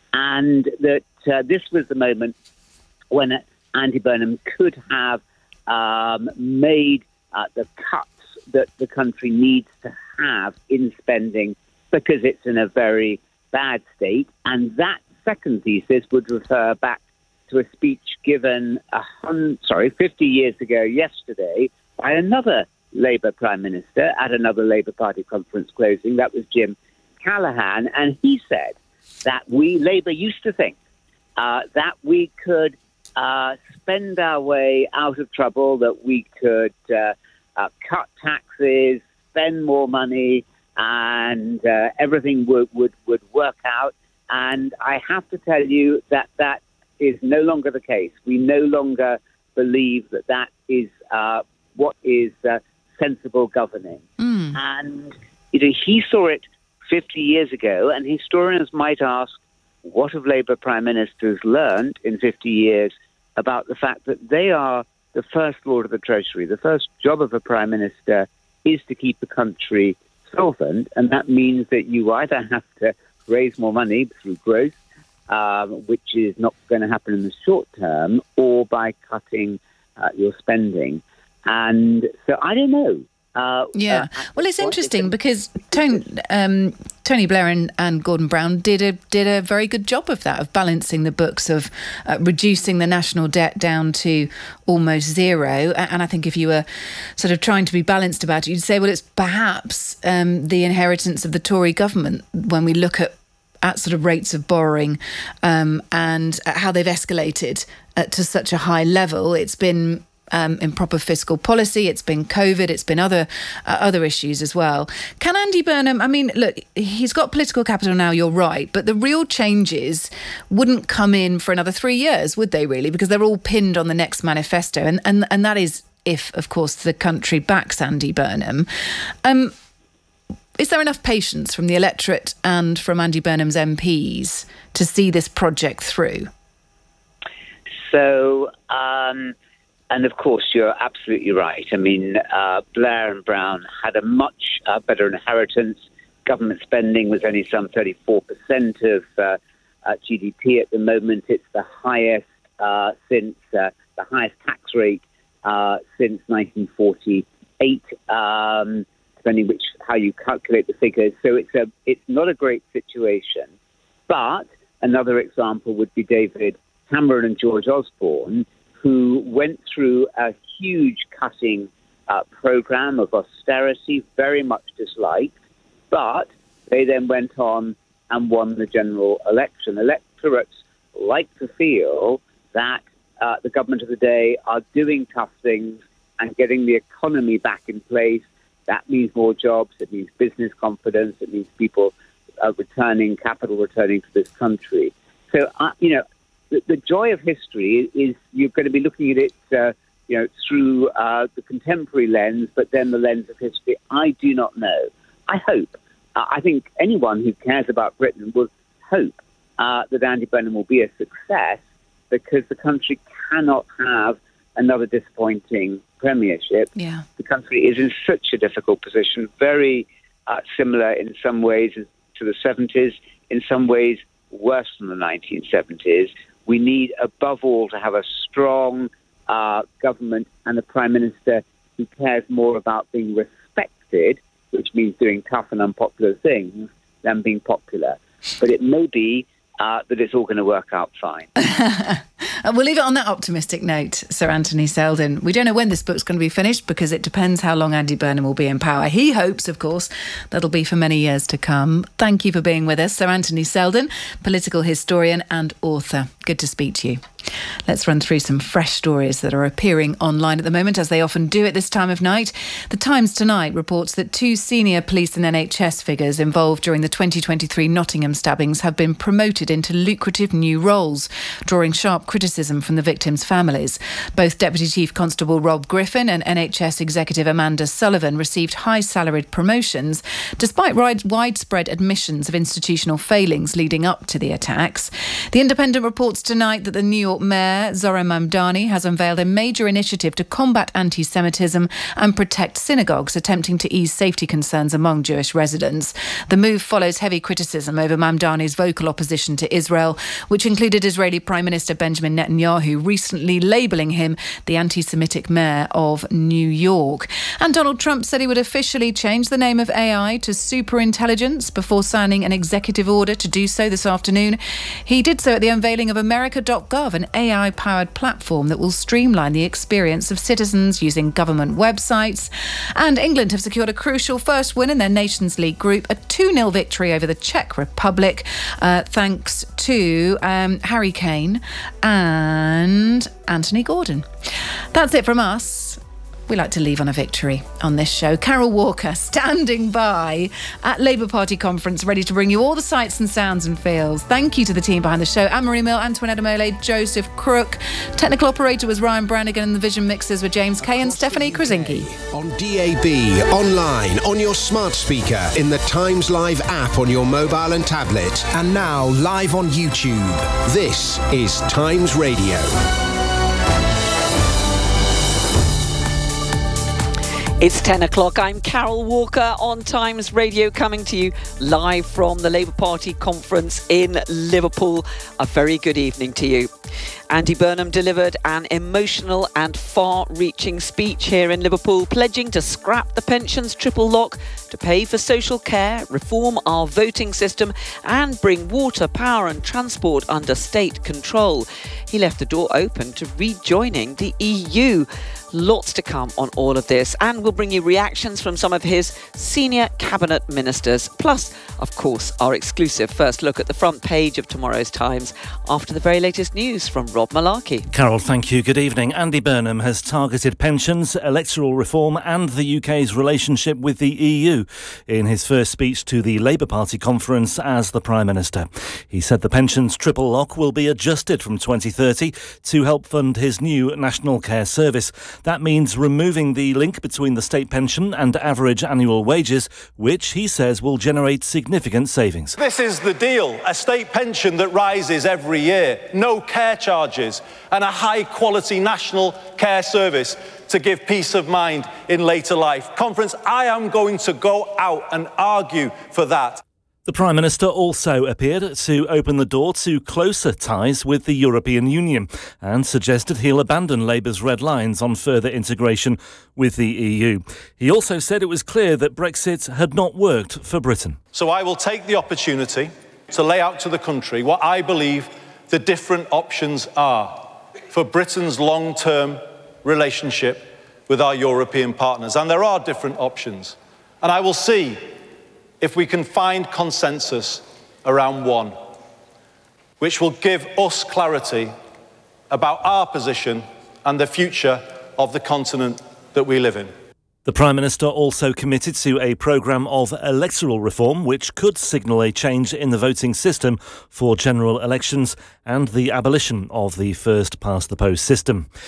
and that uh, this was the moment when Andy Burnham could have um, made uh, the cuts that the country needs to have in spending because it's in a very bad state. And that second thesis would refer back to a speech given a hun- sorry, fifty years ago yesterday by another Labour Prime Minister at another Labour Party conference closing. That was Jim Callaghan. And he said that we, Labour, used to think uh, that we could uh, spend our way out of trouble, that we could uh, uh, cut taxes, spend more money, and uh, everything would, would, would work out. And I have to tell you that that is no longer the case. We no longer believe that that is uh, what is uh, sensible governing. Mm. And you know, he saw it fifty years ago, and historians might ask, what have Labour Prime Ministers learned in fifty years about the fact that they are the First Lord of the Treasury? The first job of a Prime Minister is to keep the country solvent, and that means that you either have to raise more money through growth, um, which is not going to happen in the short term, or by cutting uh, your spending. And so I don't know. Uh, yeah. Uh, well, it's interesting because Tony, um, Tony Blair and, and Gordon Brown did a did a very good job of that, of balancing the books, of uh, reducing the national debt down to almost zero. And I think if you were sort of trying to be balanced about it, you'd say, well, it's perhaps um, the inheritance of the Tory government when we look at at sort of rates of borrowing um, and how they've escalated uh, to such a high level. It's been Um, improper fiscal policy, it's been COVID, it's been other uh, other issues as well. Can Andy Burnham, I mean, look, he's got political capital now, you're right, but the real changes wouldn't come in for another three years, would they really? Because they're all pinned on the next manifesto. And, and, and that is if, of course, the country backs Andy Burnham. Um, is there enough patience from the electorate and from Andy Burnham's M Ps to see this project through? So, um... And of course, you're absolutely right. I mean, uh, Blair and Brown had a much uh, better inheritance. Government spending was only some thirty-four percent of uh, uh, G D P at the moment. It's the highest uh, since uh, the highest tax rate uh, since nineteen forty-eight, um, depending which how you calculate the figures. So it's a it's not a great situation. But another example would be David Cameron and George Osborne, who went through a huge cutting uh, program of austerity, very much disliked, but they then went on and won the general election. Electorates like to feel that uh, the government of the day are doing tough things and getting the economy back in place. That means more jobs, it means business confidence, it means people uh, returning, capital returning to this country. So, uh, you know, The, the joy of history is you're going to be looking at it uh, you know, through uh, the contemporary lens, but then the lens of history? I do not know. I hope. Uh, I think anyone who cares about Britain will hope uh, that Andy Burnham will be a success, because the country cannot have another disappointing premiership. Yeah. The country is in such a difficult position, very uh, similar in some ways to the seventies, in some ways worse than the nineteen seventies. We need, above all, to have a strong uh, government and a prime minister who cares more about being respected, which means doing tough and unpopular things, than being popular. But it may be uh, that it's all going to work out fine. We'll leave it on that optimistic note, Sir Anthony Selden. We don't know when this book's going to be finished, because it depends how long Andy Burnham will be in power. He hopes, of course, that'll be for many years to come. Thank you for being with us, Sir Anthony Selden, political historian and author. Good to speak to you. Let's run through some fresh stories that are appearing online at the moment, as they often do at this time of night. The Times tonight reports that two senior police and N H S figures involved during the twenty twenty-three Nottingham stabbings have been promoted into lucrative new roles, drawing sharp criticism from the victims' families. Both Deputy Chief Constable Rob Griffin and N H S Executive Amanda Sullivan received high-salaried promotions, despite widespread admissions of institutional failings leading up to the attacks. The Independent reports tonight that the New York Mayor, Zohran Mamdani, has unveiled a major initiative to combat anti-Semitism and protect synagogues, attempting to ease safety concerns among Jewish residents. The move follows heavy criticism over Mamdani's vocal opposition to Israel, which included Israeli Prime Minister Benjamin Netanyahu recently labelling him the anti-Semitic mayor of New York. And Donald Trump said he would officially change the name of A I to superintelligence before signing an executive order to do so this afternoon. He did so at the unveiling of America dot gov, an A I-powered platform that will streamline the experience of citizens using government websites. And England have secured a crucial first win in their Nations League group, a two nil victory over the Czech Republic, uh, thanks to um, Harry Kane and Anthony Gordon. That's it from us. We like to leave on a victory on this show. Carol Walker standing by at Labour Party conference, ready to bring you all the sights and sounds and feels. Thank you to the team behind the show: Anne-Marie Mill, Antoinette Amole, Joseph Crook. Technical operator was Ryan Brannigan, and the vision mixers were James Kay and Stephanie Krasinski. On D A B, online, on your smart speaker, in the Times Live app on your mobile and tablet, and now live on YouTube. This is Times Radio. It's ten o'clock. I'm Carol Walker on Times Radio, coming to you live from the Labour Party conference in Liverpool. A very good evening to you. Andy Burnham delivered an emotional and far-reaching speech here in Liverpool, pledging to scrap the pensions triple lock, to pay for social care, reform our voting system and bring water, power and transport under state control. He left the door open to rejoining the E U. Lots to come on all of this, and we'll bring you reactions from some of his senior cabinet ministers. Plus, of course, our exclusive first look at the front page of tomorrow's Times after the very latest news from Rob Malarkey. Carol, thank you. Good evening. Andy Burnham has targeted pensions, electoral reform and the U K's relationship with the E U in his first speech to the Labour Party conference as the Prime Minister. He said the pensions triple lock will be adjusted from twenty thirty to help fund his new National Care Service. That means removing the link between the state pension and average annual wages, which he says will generate significant savings. This is the deal: a state pension that rises every year, no care charges, and a high-quality national care service to give peace of mind in later life. Conference, I am going to go out and argue for that. The Prime Minister also appeared to open the door to closer ties with the European Union and suggested he'll abandon Labour's red lines on further integration with the E U. He also said it was clear that Brexit had not worked for Britain. So I will take the opportunity to lay out to the country what I believe the different options are for Britain's long-term relationship with our European partners. And there are different options. And I will see if we can find consensus around one, which will give us clarity about our position and the future of the continent that we live in. The Prime Minister also committed to a programme of electoral reform which could signal a change in the voting system for general elections and the abolition of the first-past-the-post system.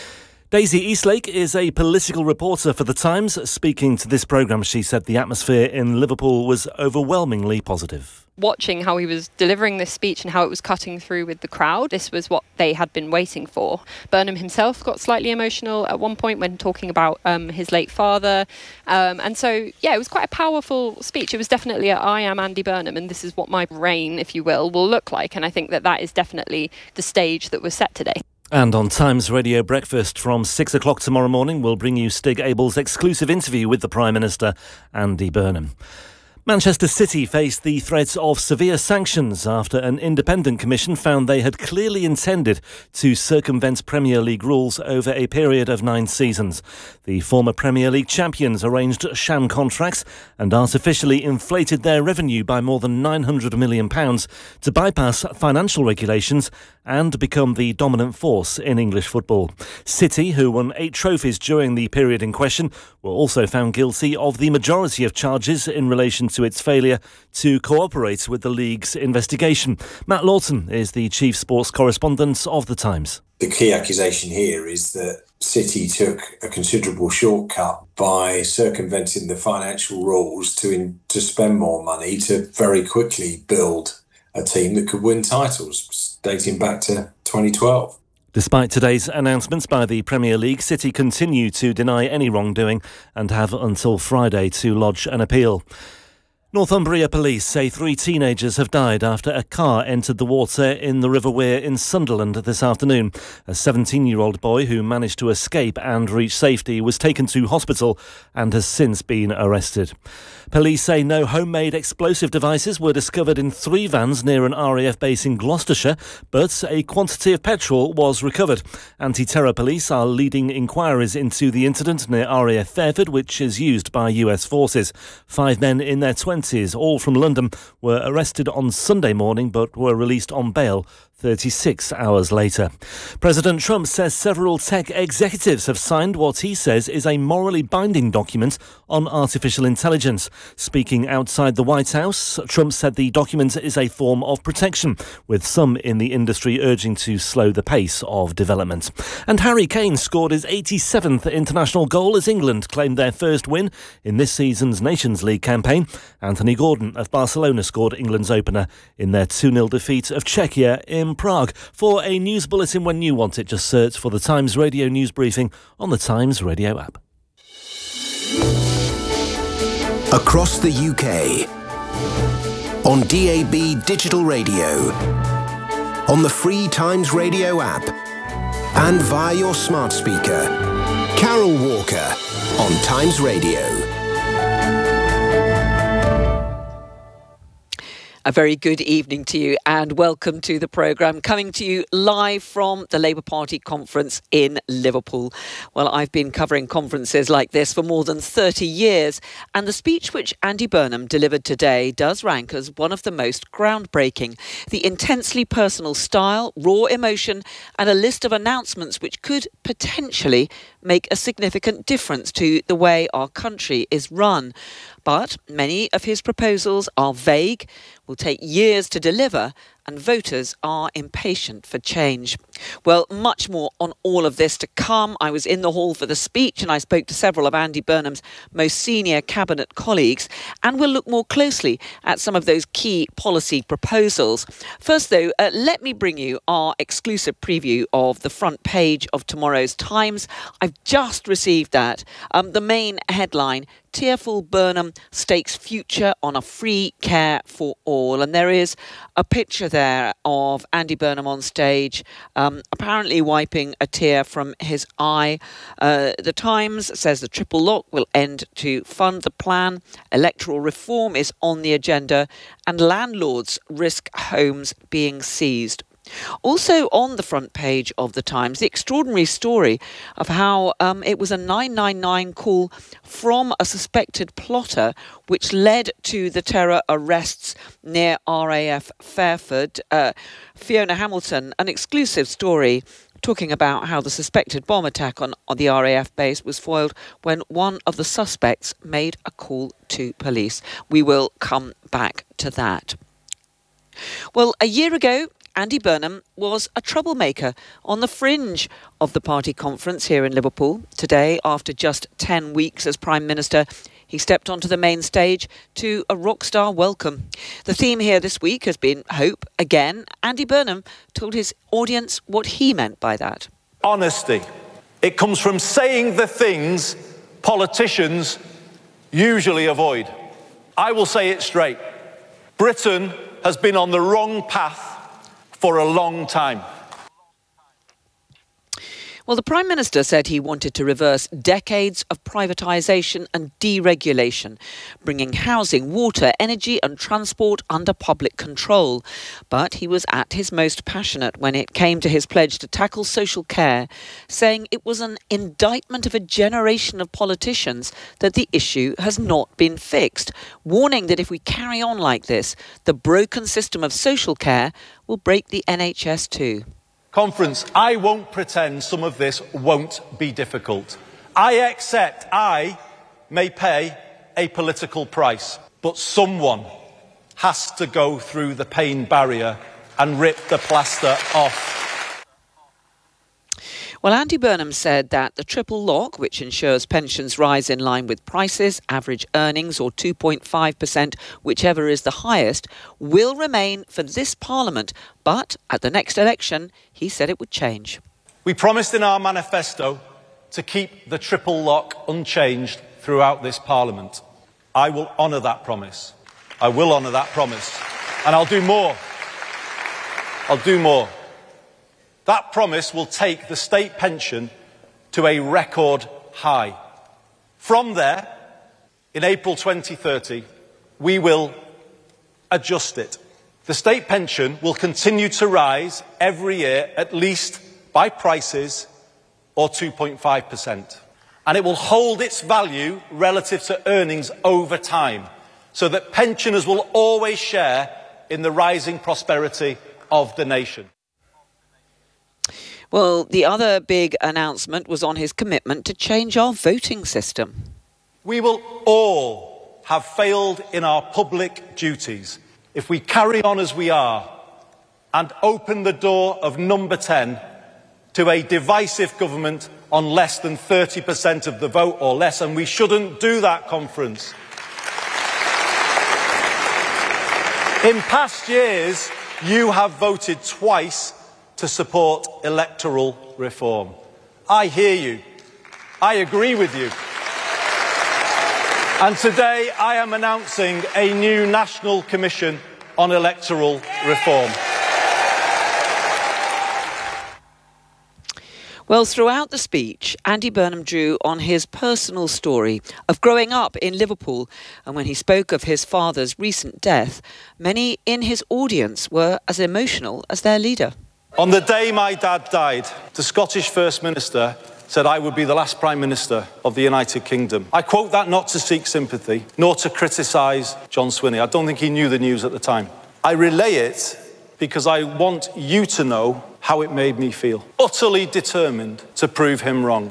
Daisy Eastlake is a political reporter for The Times. Speaking to this programme, she said the atmosphere in Liverpool was overwhelmingly positive. Watching how he was delivering this speech and how it was cutting through with the crowd, this was what they had been waiting for. Burnham himself got slightly emotional at one point when talking about um, his late father. Um, and so, yeah, it was quite a powerful speech. It was definitely a, I am Andy Burnham and this is what my reign, if you will, will look like. And I think that that is definitely the stage that was set today. And on Times Radio Breakfast from six o'clock tomorrow morning, we'll bring you Stig Abel's exclusive interview with the Prime Minister, Andy Burnham. Manchester City faced the threat of severe sanctions after an independent commission found they had clearly intended to circumvent Premier League rules over a period of nine seasons. The former Premier League champions arranged sham contracts and artificially inflated their revenue by more than nine hundred million pounds to bypass financial regulations and become the dominant force in English football. City, who won eight trophies during the period in question, were also found guilty of the majority of charges in relation to its failure to cooperate with the league's investigation. Matt Lawton is the chief sports correspondent of The Times. The key accusation here is that City took a considerable shortcut by circumventing the financial rules to, in, to spend more money to very quickly build a team that could win titles dating back to twenty twelve. Despite today's announcements by the Premier League, City continue to deny any wrongdoing and have until Friday to lodge an appeal. Northumbria police say three teenagers have died after a car entered the water in the River Wear in Sunderland this afternoon. A seventeen-year-old boy who managed to escape and reach safety was taken to hospital and has since been arrested. Police say no homemade explosive devices were discovered in three vans near an R A F base in Gloucestershire, but a quantity of petrol was recovered. Anti-terror police are leading inquiries into the incident near R A F Fairford, which is used by U S forces. Five men in their twenties, all from London, were arrested on Sunday morning but were released on bail thirty-six hours later. President Trump says several tech executives have signed what he says is a morally binding document on artificial intelligence. Speaking outside the White House, Trump said the document is a form of protection, with some in the industry urging to slow the pace of development. And Harry Kane scored his eighty-seventh international goal as England claimed their first win in this season's Nations League campaign. Anthony Gordon of Barcelona scored England's opener in their two nil defeat of Czechia in Prague. For a news bulletin when you want it, just search for the Times Radio News Briefing on the Times Radio app. Across the U K, on D A B digital radio, on the free Times Radio app, and via your smart speaker. Carol Walker on Times Radio. A very good evening to you and welcome to the programme, coming to you live from the Labour Party conference in Liverpool. Well, I've been covering conferences like this for more than thirty years, and the speech which Andy Burnham delivered today does rank as one of the most groundbreaking. The intensely personal style, raw emotion and a list of announcements which could potentially make a significant difference to the way our country is run. But many of his proposals are vague, will take years to deliver, and voters are impatient for change. Well, much more on all of this to come. I was in the hall for the speech and I spoke to several of Andy Burnham's most senior cabinet colleagues, and we'll look more closely at some of those key policy proposals. First, though, uh, let me bring you our exclusive preview of the front page of tomorrow's Times. I've just received that. Um, the main headline: Tearful Burnham stakes future on a free care for all. And there is a picture there of Andy Burnham on stage, um, apparently wiping a tear from his eye. Uh, the Times says the triple lock will end to fund the plan. Electoral reform is on the agenda, and landlords risk homes being seized. Also on the front page of the Times, the extraordinary story of how um, it was a nine nine nine call from a suspected plotter which led to the terror arrests near R A F Fairford. Uh, Fiona Hamilton, an exclusive story talking about how the suspected bomb attack on, on the R A F base was foiled when one of the suspects made a call to police. We will come back to that. Well, a year ago, Andy Burnham was a troublemaker on the fringe of the party conference here in Liverpool. Today, after just ten weeks as Prime Minister, he stepped onto the main stage to a rock star welcome. The theme here this week has been hope again. Andy Burnham told his audience what he meant by that. Honesty. It comes from saying the things politicians usually avoid. I will say it straight. Britain has been on the wrong path for a long time. Well, the Prime Minister said he wanted to reverse decades of privatisation and deregulation, bringing housing, water, energy and transport under public control. But he was at his most passionate when it came to his pledge to tackle social care, saying it was an indictment of a generation of politicians that the issue has not been fixed, warning that if we carry on like this, the broken system of social care will break the N H S too. Conference, I won't pretend some of this won't be difficult. I accept I may pay a political price, but someone has to go through the pain barrier and rip the plaster off. Well, Andy Burnham said that the triple lock, which ensures pensions rise in line with prices, average earnings or two point five percent, whichever is the highest, will remain for this Parliament. But at the next election, he said it would change. We promised in our manifesto to keep the triple lock unchanged throughout this Parliament. I will honour that promise. I will honour that promise. And I'll do more. I'll do more. That promise will take the state pension to a record high. From there, in April twenty thirty, we will adjust it. The state pension will continue to rise every year, at least by prices, or two point five percent. And it will hold its value relative to earnings over time, so that pensioners will always share in the rising prosperity of the nation. Well, the other big announcement was on his commitment to change our voting system. We will all have failed in our public duties if we carry on as we are and open the door of number ten to a divisive government on less than thirty percent of the vote or less, and we shouldn't do that, Conference. In past years, you have voted twice to support electoral reform. I hear you. I agree with you. And today I am announcing a new National Commission on Electoral Reform. Well, throughout the speech, Andy Burnham drew on his personal story of growing up in Liverpool, and when he spoke of his father's recent death, many in his audience were as emotional as their leader. On the day my dad died, the Scottish First Minister said I would be the last Prime Minister of the United Kingdom. I quote that not to seek sympathy, nor to criticise John Swinney. I don't think he knew the news at the time. I relay it because I want you to know how it made me feel. Utterly determined to prove him wrong.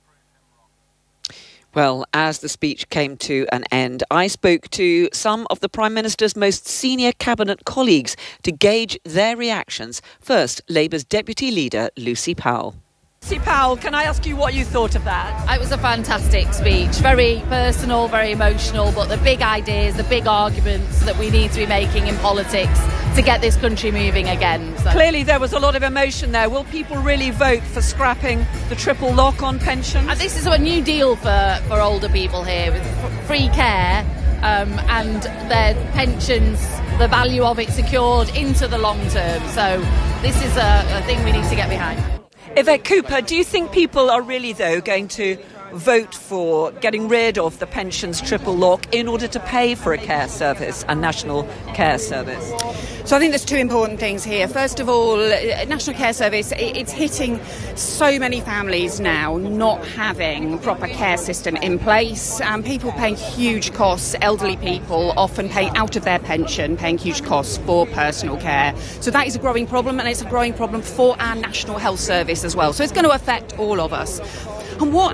Well, as the speech came to an end, I spoke to some of the Prime Minister's most senior cabinet colleagues to gauge their reactions. First, Labour's Deputy Leader, Lucy Powell. Lucy Powell, can I ask you what you thought of that? It was a fantastic speech, very personal, very emotional, but the big ideas, the big arguments that we need to be making in politics to get this country moving again. So. Clearly there was a lot of emotion there. Will people really vote for scrapping the triple lock on pensions? And this is a new deal for, for older people here with free care um, and their pensions, the value of it secured into the long term. So this is a, a thing we need to get behind. Yvette Cooper, do you think people are really, though, going to vote for getting rid of the pensions triple lock in order to pay for a care service, a national care service? So I think there's two important things here. First of all, National Care Service, it's hitting so many families now not having a proper care system in place. Um, people paying huge costs, elderly people often paying out of their pension, paying huge costs for personal care. So that is a growing problem, and it's a growing problem for our National Health Service as well. So it's going to affect all of us. And what Andy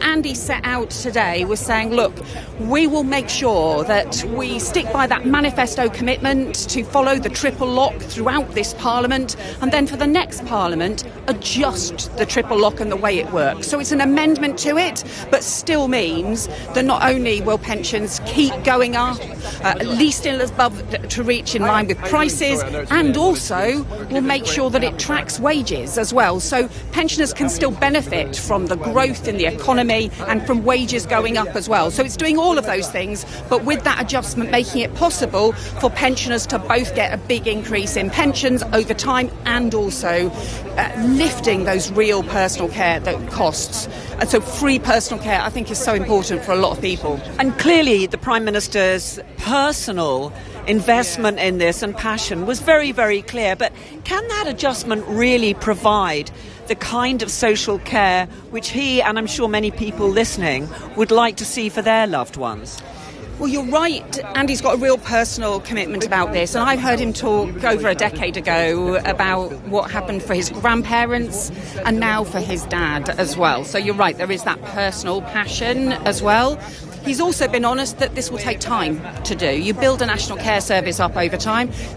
set out today was saying, look, we will make sure that we stick by that manifesto commitment to follow the triple lock throughout this Parliament, and then for the next Parliament, adjust the triple lock and the way it works. So it's an amendment to it, but still means that not only will pensions keep going up, uh, at least in above to reach in line with prices, and also will make sure that it tracks wages as well. So pensioners can still benefit from the growth in the economy and from wages going up as well. So it's doing all of those things, but with that adjustment making it possible for pensioners to both get a big increase in pensions over time and also uh, lifting those real personal care costs. And so free personal care, I think, is so important for a lot of people. And clearly the Prime Minister's personal investment in this and passion was very, very clear. But can that adjustment really provide the kind of social care which he, and I'm sure many people listening, would like to see for their loved ones? Well, you're right. Andy's got a real personal commitment about this. And I heard him talk over a decade ago about what happened for his grandparents and now for his dad as well. So you're right, there is that personal passion as well. He's also been honest that this will take time to do. You build a national care service up over time.